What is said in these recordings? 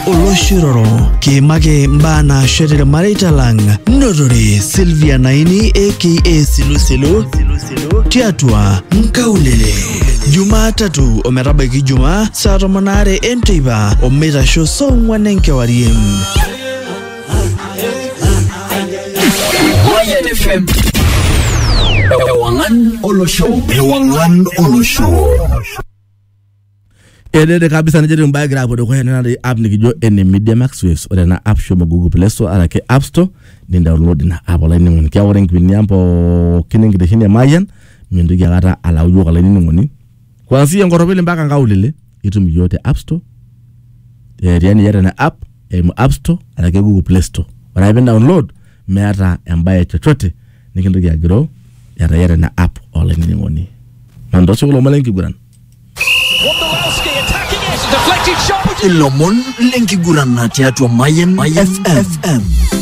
Oloshiroro Kimake Mbana Shetel Maritalang Nodore Sylvia Naini aka Silusilu Tiatua Nkaulele Jumatatu ometabaiki Jumaa saa 8 enteipa omeitasho song'wan kewarie. FM Ewangan Olosho Edede kabisa nijeri mbagira hapo kwa na app nikijo ene Media Max Waves ore na app show Google Play Store alake App Store ni download na app line ngoni kya ore ngibini ampo kiningi deshini ya Mayan mindugi agata ala ujo kala nini ngoni kwanzia ngoropele mpaka ngaulele itum yote App Store yani yata na app App Store alake Google Play Store ora even download meata ambaye chochote nikindugi agiro yata na app ole nini ngoni mandoso kulo malengi guran deflected shot Ilomon lenki gurana tiatua Mayan FM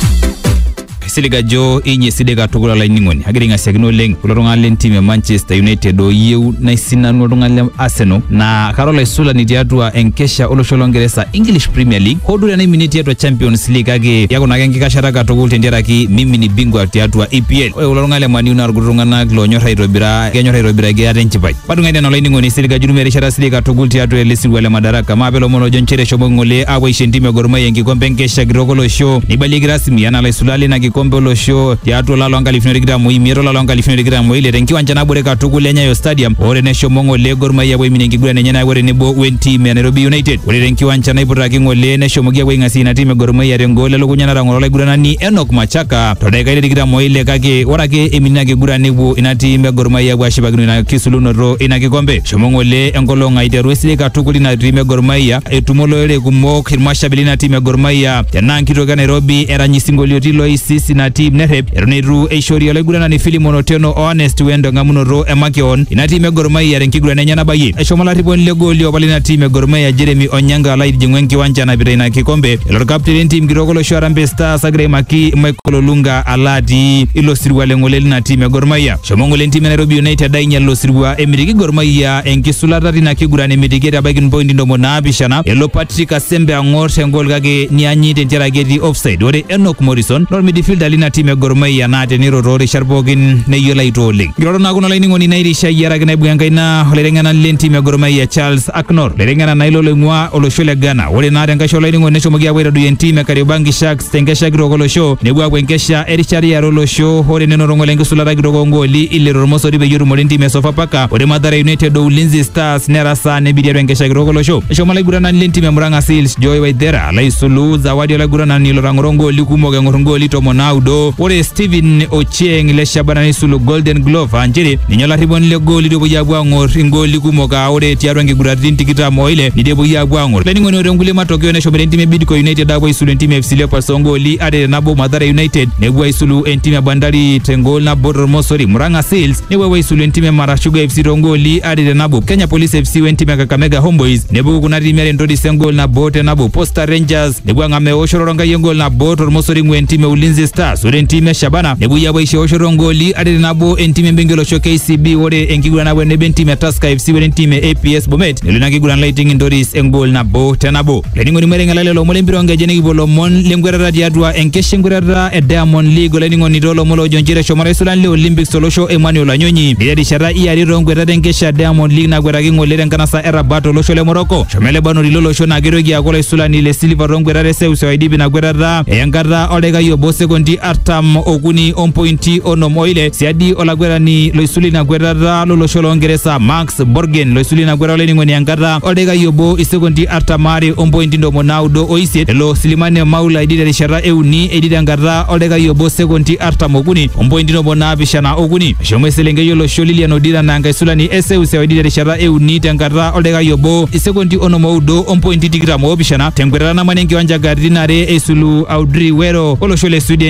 Siliga jo inye sidega tugula la ningoni agiri ngasekino leng kuloronga len team ya Manchester United do yeu na isina nodonga le Arsenal na Carola Isula ni tiatua enkesha olosholongeresa English Premier League hodura na minute tiatua Champions League age yako na gengi kasharaka tugul tendera ki mimi ni bingwa tiatua EPL kuloronga le Man United gurunga na glonyo hairobira genyo hairobira ge atenchipai badunga ina no ningoni siliga juru merishara siliga tugul tiatua lesi wale madaraka mabelo mono jonchere shomongole awe shentime Gor Mahia ngikombe enkesha girokolo show ni baligi rasmi ana la Isulali na Kombolo show tiatu la longa lifino gramo imiro la longa lifino gramo ile renkiwa njana bureka tugule Nyayo Stadium ore ne shomongo le Gor Mahia we minengi gura nyana ore ne bo wenti me Nairobi United ore renkiwa njana ibura kingole ne shomogia we ngasi na time Gor Mahia rengole lokunyana rango la gura nani Enoch Machaka todeka ile gramo ile kake orake eminage gura nebo inati me Gor Mahia wa shibagino na Kisuluno ro inakikombe shomongo le engolo ngaite rwesile katuguli na time Gor Mahia etumolo ile kumok hirmashabili time Gor Mahia yana nkitoka Nairobi era nyisingolio tilo isisi na team nerep eroniru eishori ole gurana ni Filimon Otieno honest wendo ngamuno ro emakion ina team Gor Mahia renkigura nenya na bayi eshomola ribon le goli obali na team Gor Mahia Jeremy Onyanga laid jingwenki wanja na biraina kikombe elor captain team girogolo Sharambe Stars Agre Maki Michael Lunga alati ilo sirwa lengoleli na team Gor Mahia shomongole team Nairobi United dainya lo sirwa emirigi Gor Mahia enkisulata na kigura ni mitigeta bagin point ndomo na bishana elo Patrick Asembe angor ngol gage ni anyi tentera gedi offside ore Enoch Morrison lor midfielder lina team Gor Mahia na teniro rori Sharbogin ne yola itole giro na kuna laini ngoni nairi shayara gna buanga ina lerengana len team Gor Mahia Charles Aknor lerengana na ilo lengwa oloshole gana ore na renga shola ngoni ne shomogia wera du team Kariobangi Sharks tengesha giro golo show ne bwa wenkesha Erichari ya rolo show hore neno rongo lengo sulara giro ngoli ile romoso ribe yuru molinti me sofa paka ore Mathare United do Ulinzi Stars nerasa ne bidia wenkesha giro golo show shomala gurana len team Muranga Seals Joy Waithera Laisulu zawadi la gurana ni lorangorongo likumoga ngorongo litomo naudo ore Steven Ochieng le Shabana Nisulu Golden Glove anjiri ninyola ribon le goli do buyabwa ngor ngoli kumoga ore tiarangi guratin tikita moile ni debo yabwa ngor leni ngono rengule matokeo ne shomere team Bidco United abo Isulu team FC Leopards ngoli ade nabo Mathare United ne bwa Isulu team Bandari Tengol na Border Mosori Muranga Seals ne bwa Isulu team Marashuga FC ngoli ade nabo Kenya Police FC team Kakamega Homeboys ne bwa kuna team Ndodi Sengol na Bote nabo Posta Rangers ne bwa ngame oshoronga yengol na Border Mosori team Ulinzi Stars team Shabana nebu yabo ishe oshorongoli ade nabo team Mbengelo Show KCB wore enkigura na wene team Tusker FC wore team APS Bomet neluna kigura lighting Ndoris engol na bo tenabo leningo ni merenga lelo molembiro ngeje ni bolo mon lengwera radiadwa enkeshingura e Diamond League leningo ni dolo molo jonjire shomara Sulan le Olympics solo show Emmanuel Anyonyi bidi shara iyari rongwera denkesha Diamond League na gwera ngolere nkanasa era battle lo shole Morocco shomele bano lilo show na girogi akola Sulan ile silver rongwera rese usaidibi na gwera engara olega yo bose kondi artam oguni on pointi onom oile siadi olagwera ni loisuli na gwera lo sholongeresa Max Borgen loisuli na gwera le ngoni angara olega yobo isekondi artamari on pointi ndo monaudo oiset lo Silimane Maula idida shara euni edida ngara olega yobo sekondi artam oguni on pointi ndo mona bishana oguni shomwe selenge yolo sholili no dira nanga isulani SU se idida shara euni tangara olega yobo isekondi onomoudo on pointi tigira mo bishana tengwera na manengi wanja gardinare esulu Audrey Wero olo shole Sweden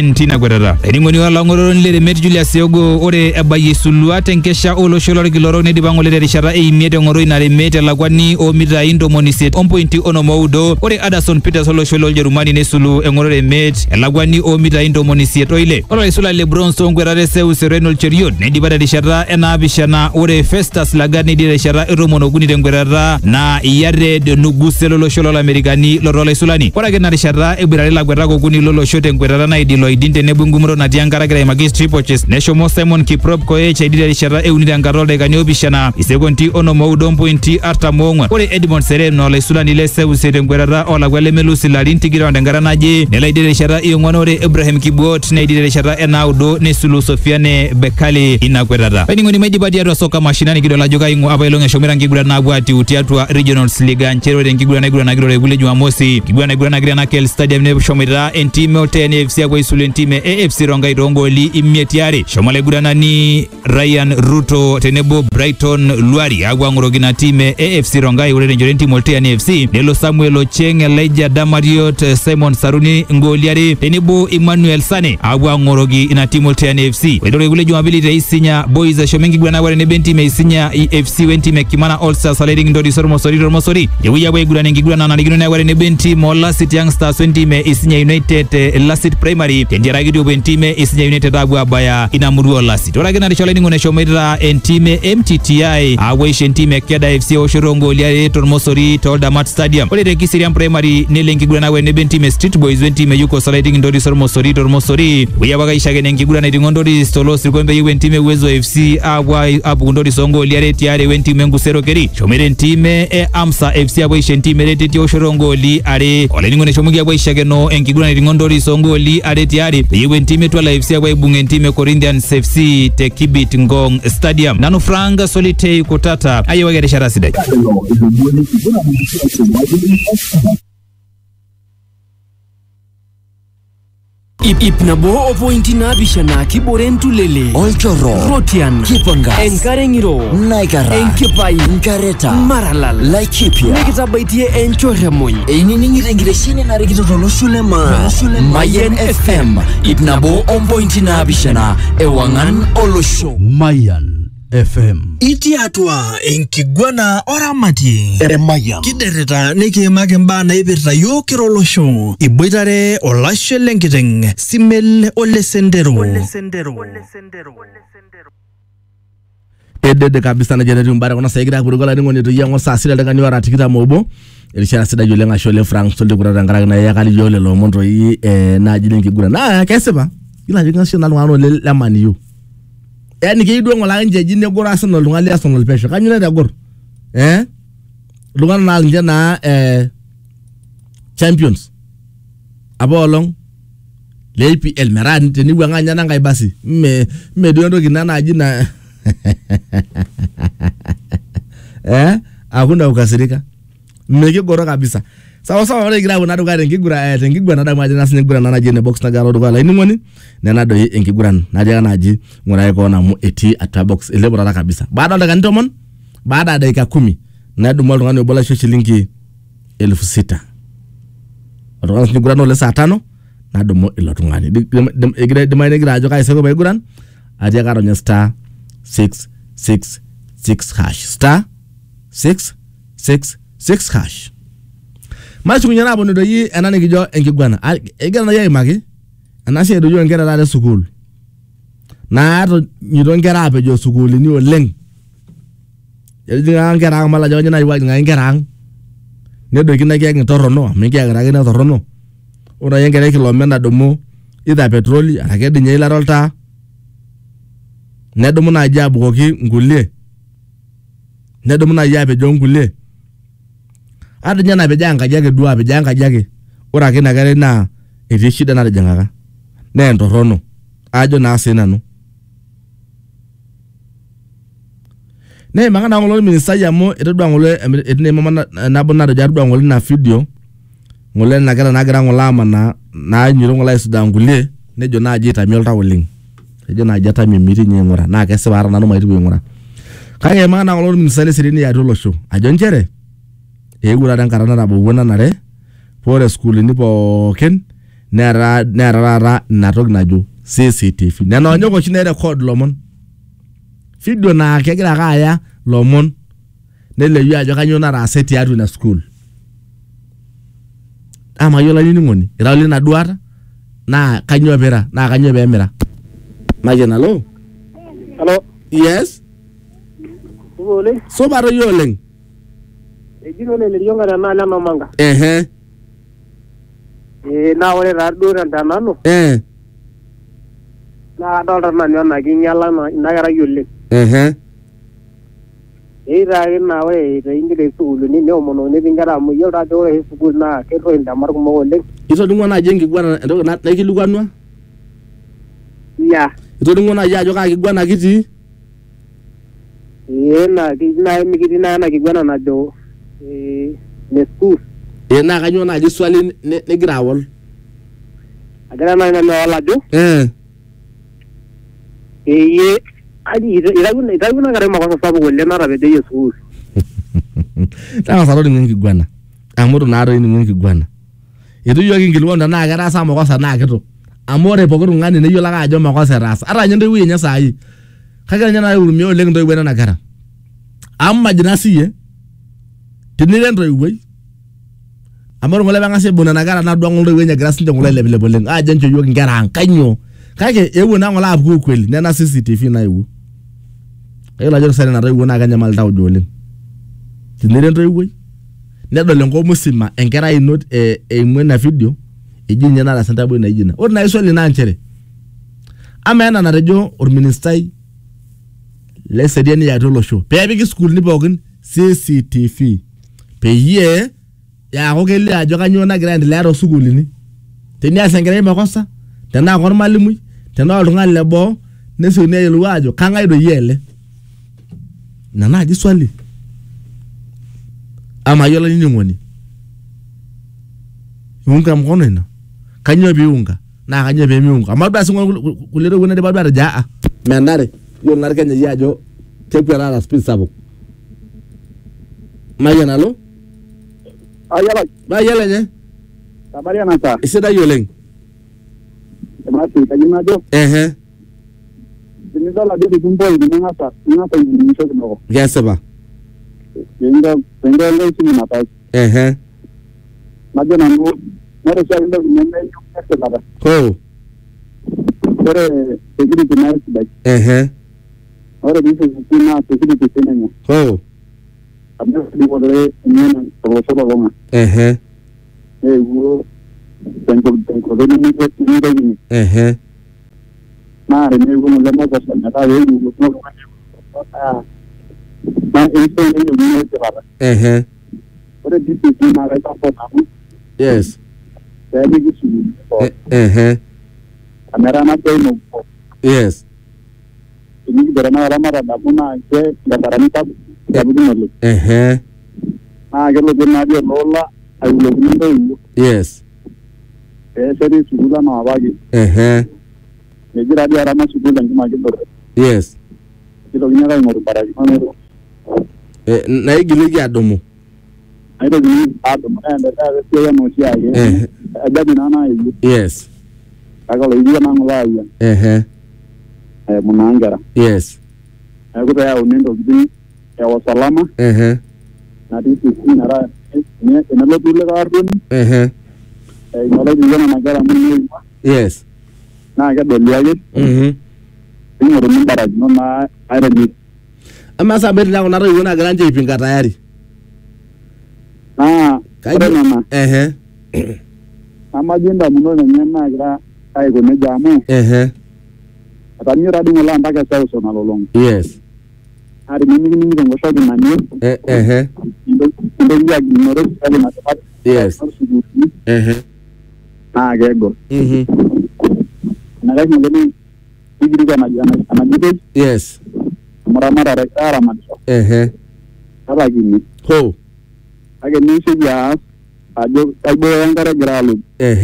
Sofyan tina kwetata. Eningoni wala ngororon le Met Julius Yogo ore abaye sulua tenkesha olosho lorkilorok neidipa ngole terishata eimiet ngoroi nare mete lakwani o mita indomoni set ompointi onomoudo. Ore Anderson Peters olosho loljerumani nesulu engorore met elakwani o mita indomoni set oile. Ore isula LeBron songwerare Seus Renal Cheriot neidipa terishata enaapishana. Ore Festus Lagat neidipa terishata etomon tenkwerata na Yared Nuguse lolosho lolamerikani lorola isulani. Ore ake narishata ebirare lagwetak okuni lolosho tenkwerata naidilo idin tenebo ngumuro natii enkare egira aimaki Tripoches neshomo Simon Kiprop Koech aidip terishata euni tenkata oldaikani opishana isekonti onomoudo mpointi artam oong'uan. Ore Edmond Sereno olaisulani le Seuseu tenkwerata olakwa lemelus ilarin tikitam tenkata naje nelo aidip terishata iong'uan. Ore Ibrahim Kibuot neidip terishata enaudo nesulu Sofiane Bekali ina kwetata. Pening'oni maidipa tiatua soka mashinani kidol ajo kaing'u apailong eshomoita nkiguran naapuo atiu tiatua Regionals League nchere ore nkiguran naiguranakita tekulie Jumamosi kiguran naiguranakita na Kel Stadium neshomoita entiim Olten FC apuo aisulu entiim AFC Rongai toongoli imiet are. Shomo laiguranani Ryan Ruto tenebo Brighton Luari apuo ang'orokina tiim AFC Rongai. Ore tenchoto entiim Olten FC nelo Samuel Ocheng, Elijah Damariot, Simon Saruni ngoli are tenebo Emmanuel Sane apuo ang'oroki ina tiim Olten FC. Ore kulie Jumapili te Isinya Boys eshomo nkiguran napuo tenebo entiim Isinya FC wentiim Kimana All Stars alaring ndori sormosori ewueji apuo aiguran enkiguran nanarikino neeku tenebo entiim Lasit Young Stars wentiim Isinya United Lasit Primary tentiaraki tiopuo entiim Isinya United apuo abaya ina murua Lasit. Ore ake narishata olainining'oni eshomoita entiim MTTI apuo aisho entiim Keda FC eoshoto oongoli are tormosori Oldamat Stadium. Ore te Kiserian Primary nelo enkiguran apuo tenebo entiim Street Boys wentiim Yukos alaring ndori sormosori tormosori ewueji apuo aishakeno enkiguran eting'o ndori tolosirkon peyie entiim Uwezo FC apuo ndori soongoli are tiare wentiim Engusero Keri. Shomoita entiim Amsa FC apuo aisho entiim Ereteti eoshoto oongoli are. Olainining'oni eshomoki apuo aishakeno enkiguran eting'o ndori soongoli are tiare peyie entiim Twala FC apuo aibung entiim Corinthians FC te Kibit Ngong Stadium. Nanu Frank Solitei Kutata ayewaki erishata sidai. Ip nabo opointi naapishana kibore ntulele Olchorro Rotian Kipangas Enkareng'iro Naikara Enkipai Nkareta Maralal Laikipia nikitabaitie enchoremony einining'ito enkitesheni narikito tolosho le Maa Mayen FM ip nabo ompointi naapishana ewang'an olosho Mayan FM. Itii atua enkiguana oramati Mayan kiderita nikiimaki mbaa naipirta yiok kira olosho iboitare olashe lenkiteng Simel Ole Sendero. Edede kabisa najenetu mbare kuna saikira kurugola ning'oni toyiang'o saa sita dakikani ora tikitam obo erishata sidai oleng ashe ole Frank Solitei Kutata tenkaraki naa yakali yiok lelo omon toi naaji lenkiguran naa kesipa yiolo ajo king'asisho naa iltung'anak ole le Man U. Yani keidua ng'olake ncheji negoro Arsenal iltung'anak le Arsenal pesho kanyioo naitegor iltung'anak naa ninche naa champions apa olong le EPL metaa teniwuang'a ninye nankae basi mme duo entoki ina naaji na hakuna kukasirika mmekigoro kabisa sawa ore kigira apuo nadukuya tenkiguran nadamu ajo naa sinye enkiguran naji ene box nagira alo dukuya olainining'oni nenadoi enkiguran natii ake naji ng'urai koon amu etii atua box elepu taata kabisa baada oldakikani 10 baada ya dakika 10 nadumu oltung'ani obo laisho shilingi 6,000 oltung'ani sinye enkiguran ole saa 5 nadumu ilo tung'ani idimayu negira ajo kaiseko paiguran atii ake atonye star 666 hash star 666 hash. Mashukunye naponu doi ena nikijo enkiguana egira na yaimaki ena siai dojo nkera taata school naato nyito nkera apejo sukuulini oleng ejinga nkera ang malaja onye naiwa jinga nkera ang nedoki na kiyaki torrono mikiakiraki na torrono ora yenkera kilomena dumu ida petroli arake dinye ilaro oltaa nedumu naaji abukoki nkulie nedumu naaji apejo nkulie adinya na peja enkaji yake duo peja enkaji yake ora ake nakere na etii shida natijingaka na entorrono ajo naa sinanu ne mangana ngolo ministai amu etodua ngolo etine mama nabo natejo atodua ngolo na video ngolo nakera nagira ngolo ama na nyiro ngolo aisuda ngulie nejo naaji itamie oltau oleng ejo naaji atamie miti nyeng'ura na kesipa ara nanu maiti ng'ura kake mangana ngolo ministai sirini ya tolosho ajo nchere egura dan karana na bowona nare pore school ni pookin neera inatoki najo CCTV nena onyok oshi nairecord lomon video naa kegira ake aya lomon neleyu ajo kanyioo nataase tiatua ina school ama yiolo aininining'oni irauli ina duata naa kanyioo pira naa kanyioo peemira Mayian alo Hello. yes Ole. supa toi oleng Ejino le lionga na na manga. Na ore rado ndanano. Na adolta nani ona kinyala na inagara yolle. Ira na ore ingire sukulu ni neomono ni bingara amu yiolo ajo ore sukulu na keto indamar kumok oleng. Itodung'o naaji enkiguana entoki naikilikuanua? Ya. Itodung'o naaji ajo kaa kiguana kitii? Na mikiti na kiguana najo ne school. Naa kanyioo naaji swali nigira awol? Agira na awol ajo? Itayuna kare makosa sapuk oleng natapejoyie sukuul. Tang'asa toningo enkiguana amu itu naa toi ningo enkiguana. Itu yiok inkilikuanu tenaa ketaasa makosa naa kitu. Amu ore pooki tung'ani neyiolo ake ajo makosa etaasa. Ata nye entoiwuoi enye saai. Kagira nye naihurumia oleng intoiwuo nena kera. Amu majina siyie tinire entoiwuoi. Amu ore ng'ole peng'asa aibung nena kera naa duo ng'ole enye egira sinche ng'ole ailepilep oleng. Ajo encho yiok inkera ang' kanyoo. Kake eewuo naa ng'ole apuku ukweli nena CCTV naewuo. Kayiolo ajo sare ina toiwuo naa kenyamal tauja oleng. Tinire entoiwuoi nedol enkop musima enkerai ino eimu ena video eji nye nataasa entaboi naiji ina. Ore naa swali naa nchere ama ena natejo orministai leseriani yatua olosho peepiki sukuulini pookin CCTV peyie yaaku kelio ajo kanyioo nagira aendelea toosukuulini. Tenias enkerai makosa tenaa kormalimui tenaa oltung'ani leboo nesiokini ayiolou ajo kang'ae doi ele. Ina naaji swali. Ama yiolo ninying'oni iunga mkono ina kanyioo piunga naa kanyioo pemiunga ama basi kulie tokitin naidipa duo atejo menare yiolo naa Kenya yie ajo kekwetata speed sapuk. Mayian alo? Mayian nye? Habari anasa. Isidai oleng. Emasi kaji najo? Tinidola didi kumpoi ng'asa ngimisho kinoko. Kesipa. Pendo leo simu napai. Najo nanu ore swali ndio nimeyo kesela. Ore security na sidai. Ore bisu kuna security tena. Abdo dikore nyene solo bonga. Wo tenko deni ni. Na rene go mo lema ko sana ta yo go no. Na eso ni te para. Ore bisu na ra ta ko na. Yes. Jadi gitu. Kamera na ko no. Yes. Ini berana ramara da puna ke gabarani tab ya budumali. Ah gelo jenadio lola ayulo gundo. Yes. Seri sugula na abagi. Nejira dia rama sugula ngima gelo. Yes. Kilo ginyara ngoro baraji manero. Na igiligi adomo. Ayo ni adomo enda da ya no sia ye. Ajabi na na yi. Yes. Agalo yi na ngola ya. Munangara. Yes. Aku tahu unindo gini ya wasalama. Na disi nara ni enalo dulu karun. Ingala juga na nagara mimi. Yes. Na aga doli aje. Ingoro mbara no na aire ni. Ama saberi na naro yona granje ipinga tayari. Kaya mama. Ama jinda muno na nyama gra kai go ne jamu. Atanyo radu ngola mpaka sayo sona lolong. Yes. Hari mimi ngo shogi mani. Ndo ya ginoro kali na tapat. Yes. Gego. Na guys ngeni igiri kana ana gide. Yes. Mara rekara macho. Aba gini. Ho. Age nisi ya ajo kaibo yangara gralu.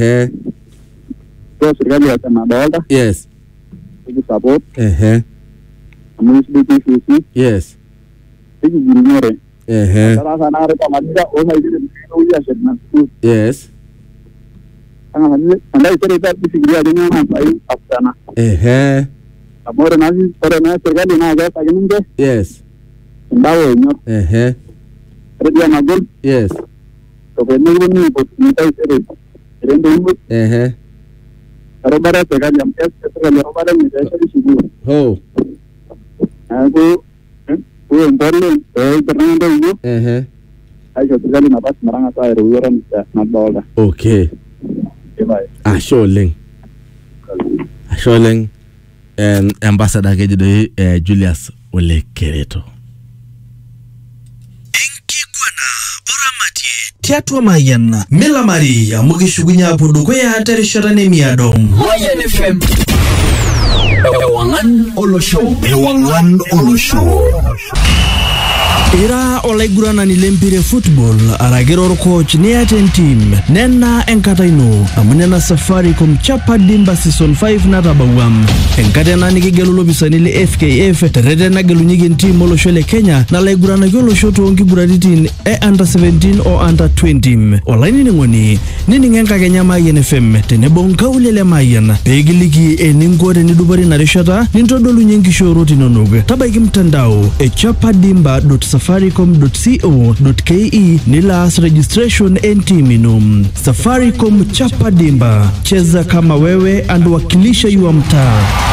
To serikali ya sana dolda. Yes. Igi support. Municipality. Yes. Igi ginore. Sara sana re pamanja o sai de no ya setna. Yes. Andai serikali fikiria dunia na sai afsana. Amore na serikali na sasa kinje. Yes. Ndawo yenyo. Redia magol. Yes. To kwenye ni opportunity serikali. Rende hiyo. Barabara serikali ya mpesa serikali ya barabara ni serikali shughuli. Hapo huyo mbele Fernando hiyo. Aisha serikali na basi maranga saa ruwera na dola. Okay. Asholeng and ambassador kejido Julius Ole Kereto. Tiatua Mayan, Mela Maria, Mugishugunya Pudukwea, Tereshane Miado. Mayan FM. Ewangan Olosho. Ira olaigurana ni lempire football aragero coach ni team nena enkataino amunena Safaricom chapa dimba season 5 natabawam enkatena nikigelulo bisanile FKF terete nagelunyigi team oloshole Kenya na laigurana yolosho tonkiguraritin under 17 or under 20 olaini ngoni niningenka Kenya Mayan FM tenebonka ulele Mayan pegiliki eningore nidubari na reshata nintodolu nyengisho tinonoge tabaiki mtandao chapadimba.safaricom.co.ke nilas registration entiminum Safaricom Chapadimba, cheza kama wewe and wakilisha yuwa mtaa.